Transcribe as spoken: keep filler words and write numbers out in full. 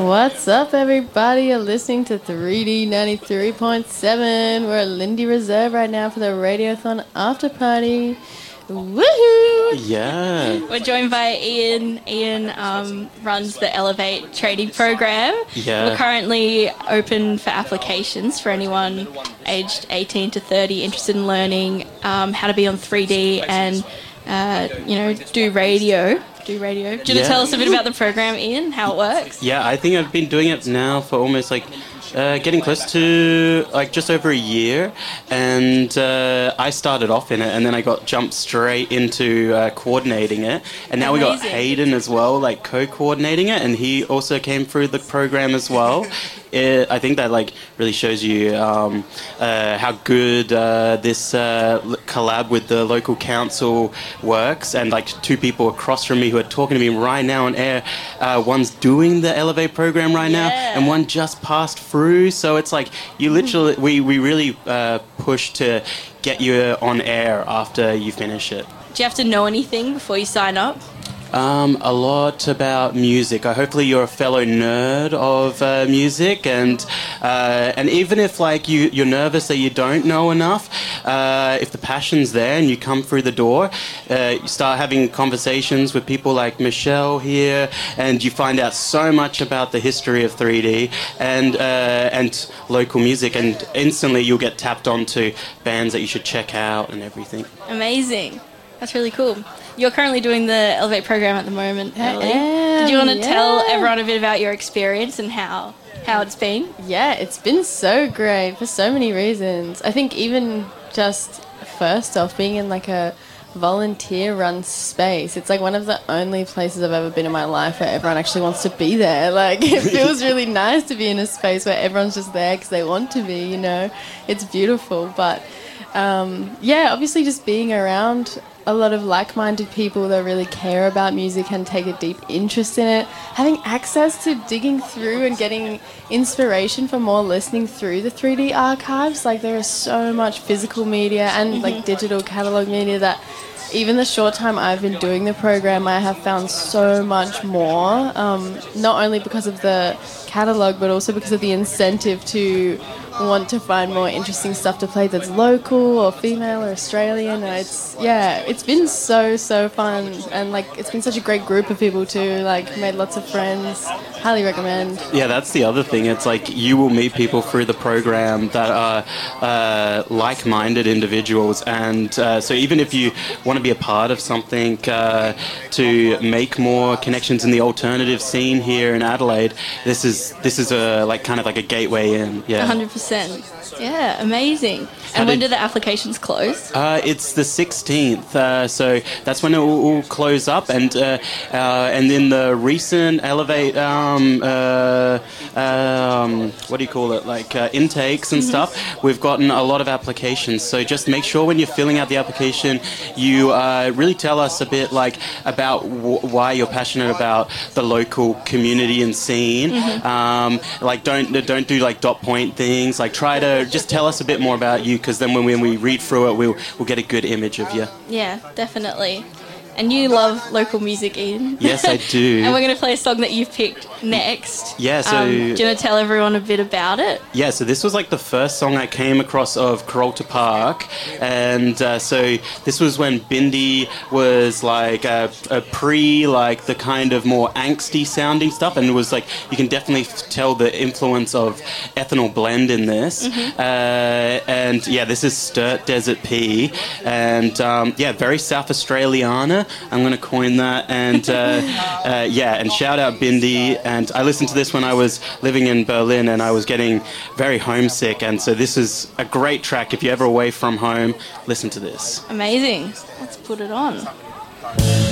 What's up, everybody? You're listening to three D ninety-three point seven. We're at Lindy Reserve right now for the Radiothon after party. Woohoo! Yeah. We're joined by Ian. Ian um, runs the Elevate training program. Yeah. We're currently open for applications for anyone aged eighteen to thirty interested in learning um, how to be on three D and, uh, you know, do radio. Do radio. Do you want to Yeah. tell us a bit about the program, Ian, how it works? Yeah, I think I've been doing it now for almost like uh, getting close to like just over a year, and uh, I started off in it, and then I got jumped straight into uh, coordinating it, and now we got Amazing. Hayden as well, like co-coordinating it, and he also came through the program as well. It, I think that like really shows you um, uh, how good uh, this uh, l- collab with the local council works, and like two people across from me who are talking to me right now on air. Uh, one's doing the Elevate program right now, Yeah. and one just passed through. So it's like you literally, we we really uh, push to get you on air after you finish it. Do you have to know anything before you sign up? Um, a lot about music. Uh, hopefully, you're a fellow nerd of uh, music, and uh, and even if like you you're nervous that you don't know enough, uh, if the passion's there and you come through the door, uh, you start having conversations with people like Michelle here, and you find out so much about the history of three D and uh, and local music, and instantly you'll get tapped onto bands that you should check out and everything. Amazing. That's really cool. You're currently doing the Elevate program at the moment, Ellie. am, Did you want to yeah. tell everyone a bit about your experience and how how it's been? Yeah, it's been so great for so many reasons. I think even just first off, being in like a volunteer-run space, it's like one of the only places I've ever been in my life where everyone actually wants to be there. Like, it feels really nice to be in a space where everyone's just there because they want to be, you know. It's beautiful, but um, yeah, obviously just being around a lot of like-minded people that really care about music and take a deep interest in it, having access to digging through and getting inspiration for more listening through the three D archives. Like, there is so much physical media and like digital catalog media that even the short time I've been doing the program, I have found so much more, um, not only because of the catalog but also because of the incentive to want to find more interesting stuff to play that's local or female or Australian. And it's, yeah, it's been so, so fun. And, like, it's been such a great group of people too. Like, made lots of friends. Highly recommend. Yeah, that's the other thing. It's like you will meet people through the program that are uh, like-minded individuals. And uh, so even if you want to be a part of something uh, to make more connections in the alternative scene here in Adelaide, this is this is a like kind of like a gateway in. Yeah. one hundred percent. Yeah, amazing. How And when did- do the applications close? Uh, it's the sixteenth, uh, so that's when it will, will close up. And uh, uh, and in the recent Elevate, um, uh, um, what do you call it, like uh, intakes and stuff, we've gotten a lot of applications. So just make sure when you're filling out the application, you uh, really tell us a bit like about w- why you're passionate about the local community and scene. Um, like don't don't do like dot point things. Like try to just tell us a bit more about you, because then when we, when we read through it, we'll we'll get a good image of you. Yeah, definitely. And you love local music, Ian. Yes, I do. And we're going to play a song that you've picked next. Yeah, so- Um, do you want to tell everyone a bit about it? Yeah, so this was like the first song I came across of Carolta Park, and uh, so this was when Bindi was like a, a pre, like the kind of more angsty sounding stuff, and it was like you can definitely f- tell the influence of ethanol blend in this. Uh, and yeah, this is Sturt Desert P, and um, yeah, very South Australiana. I'm going to coin that, and uh, uh, yeah, and shout out Bindi. And I listened to this when I was living in Berlin, and I was getting very homesick, and so this is a great track. If you're ever away from home, listen to this. Amazing. Let's put it on.